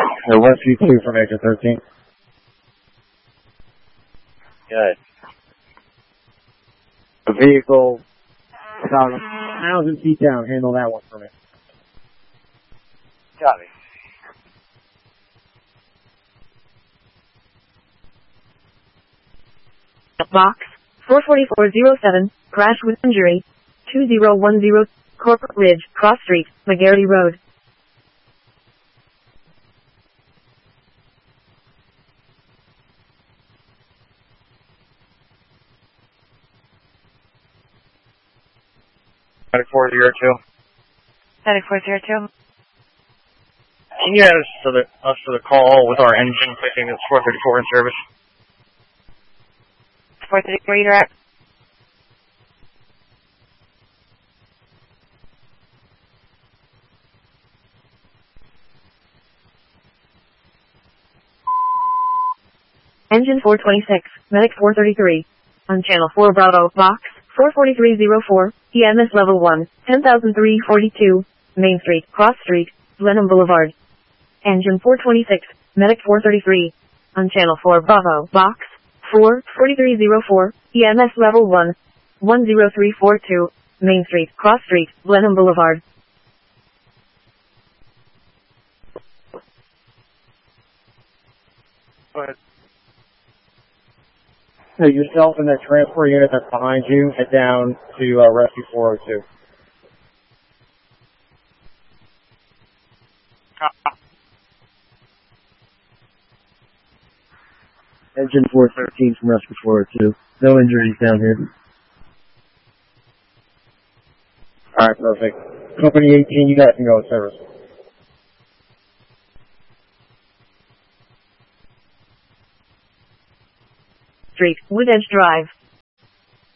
Rescue 2 from Exit 13. Good. The vehicle about 1,000 feet down. Handle that one for me. Copy. Box 44407, crash with injury, 2010, Corporate Ridge, Cross Street, McGarry Road. Medic 402. Medic 402. Can you add us to the call with our engine placing this 434 in service? 434, you direct. Engine 426, Medic 433. On Channel 4 Bravo, Box 44304, EMS Level 1, 10,342, Main Street, Cross Street, Blenheim Boulevard. Engine 426, Medic 433. On Channel 4 Bravo, Box 44304, EMS Level 1, 10342, Main Street, Cross Street, Blenheim Boulevard. Go ahead. So yourself and the transport unit that's behind you, head down to Rescue 402. Engine 413 from Rescue 402. No injuries down here. Alright, perfect. Company 18, you guys can go in service. Street, Wood Edge Drive.